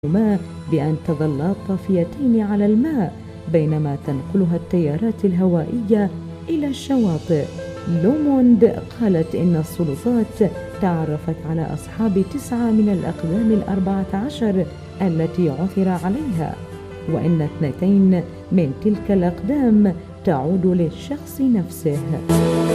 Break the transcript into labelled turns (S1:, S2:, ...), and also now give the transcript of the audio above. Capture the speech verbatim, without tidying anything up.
S1: ما بأن تظلا طافيتين على الماء بينما تنقلها التيارات الهوائية إلى الشواطئ. لوموند قالت إن السلطات تعرفت على أصحاب تسعة من الأقدام الأربعة عشر التي عثر عليها، وإن اثنتين من تلك الأقدام تعود للشخص نفسه.